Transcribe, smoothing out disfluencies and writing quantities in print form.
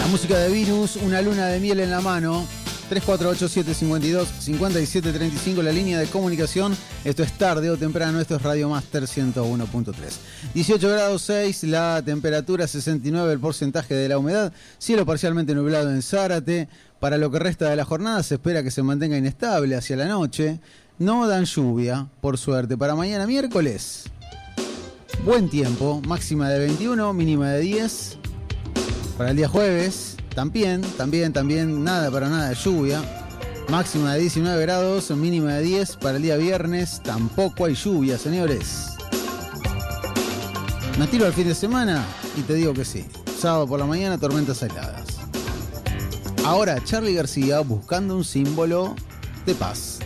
Música de Virus, una luna de miel en la mano. 3487525735, la línea de comunicación. Esto es tarde o temprano, esto es Radio Master 101.3. 18 grados 6, la temperatura 69, el porcentaje de la humedad. Cielo parcialmente nublado en Zárate. Para lo que resta de la jornada se espera que se mantenga inestable hacia la noche. No dan lluvia, por suerte. Para mañana miércoles, buen tiempo, máxima de 21, mínima de 10. Para el día jueves, también, nada de lluvia. Máxima de 19 grados, mínima de 10. Para el día viernes, tampoco hay lluvia, señores. Me tiro al fin de semana y te digo que sí. Sábado por la mañana, tormentas aisladas. Ahora, Charly García buscando un símbolo de paz.